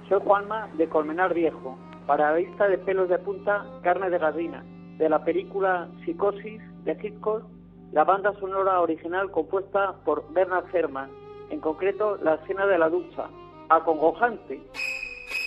Soy Juanma de Colmenar Viejo, para la lista de pelos de punta, carne de gallina, de la película Psicosis de Hitchcock, la banda sonora original compuesta por Bernard Herrmann, en concreto la escena de la ducha, acongojante.